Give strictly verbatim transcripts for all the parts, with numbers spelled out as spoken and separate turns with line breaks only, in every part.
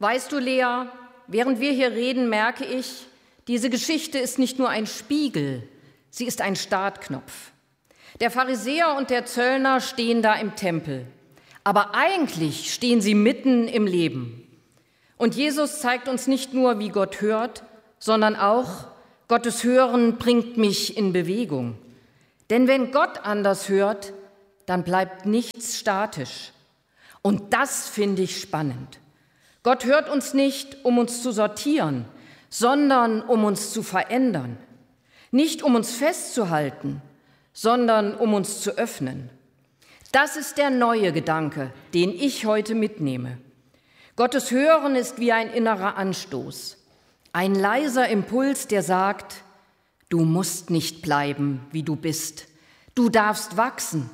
Weißt du, Lea, während wir hier reden, merke ich, diese Geschichte ist nicht nur ein Spiegel, sie ist ein Startknopf. Der Pharisäer und der Zöllner stehen da im Tempel, aber eigentlich stehen sie mitten im Leben. Und Jesus zeigt uns nicht nur, wie Gott hört, sondern auch, Gottes Hören bringt mich in Bewegung. Denn wenn Gott anders hört, dann bleibt nichts statisch. Und das finde ich spannend. Gott hört uns nicht, um uns zu sortieren, sondern um uns zu verändern. Nicht um uns festzuhalten, sondern um uns zu öffnen. Das ist der neue Gedanke, den ich heute mitnehme. Gottes Hören ist wie ein innerer Anstoß, ein leiser Impuls, der sagt, du musst nicht bleiben, wie du bist, du darfst wachsen.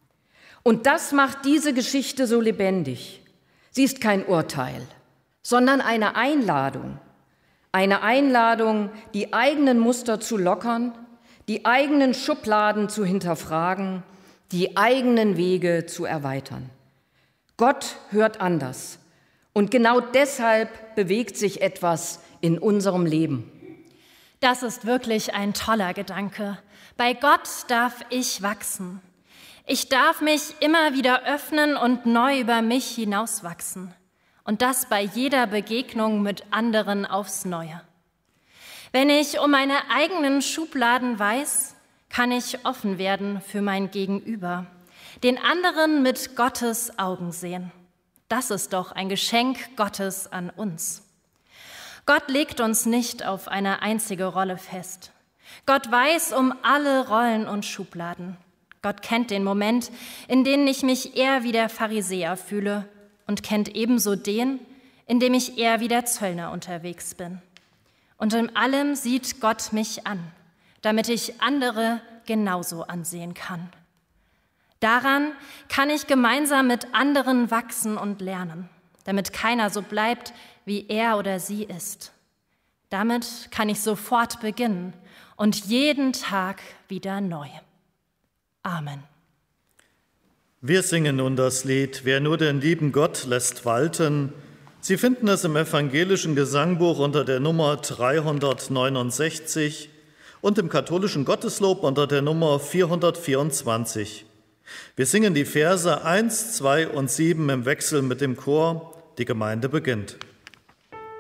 Und das macht diese Geschichte so lebendig. Sie ist kein Urteil, sondern eine Einladung. Eine Einladung, die eigenen Muster zu lockern, die eigenen Schubladen zu hinterfragen, die eigenen Wege zu erweitern. Gott hört anders. Und genau deshalb bewegt sich etwas in unserem Leben.
Das ist wirklich ein toller Gedanke. Bei Gott darf ich wachsen. Ich darf mich immer wieder öffnen und neu über mich hinauswachsen. Und das bei jeder Begegnung mit anderen aufs Neue. Wenn ich um meine eigenen Schubladen weiß, kann ich offen werden für mein Gegenüber, den anderen mit Gottes Augen sehen. Das ist doch ein Geschenk Gottes an uns. Gott legt uns nicht auf eine einzige Rolle fest. Gott weiß um alle Rollen und Schubladen. Gott kennt den Moment, in dem ich mich eher wie der Pharisäer fühle und kennt ebenso den, in dem ich eher wie der Zöllner unterwegs bin. Und in allem sieht Gott mich an, damit ich andere genauso ansehen kann. Daran kann ich gemeinsam mit anderen wachsen und lernen, damit keiner so bleibt, wie er oder sie ist. Damit kann ich sofort beginnen und jeden Tag wieder neu. Amen.
Wir singen nun das Lied »Wer nur den lieben Gott lässt walten«. Sie finden es im evangelischen Gesangbuch unter der Nummer dreihundertneunundsechzig und im katholischen Gotteslob unter der Nummer vierhundertvierundzwanzig. Wir singen die Verse eins, zwei und sieben im Wechsel mit dem Chor. Die Gemeinde beginnt.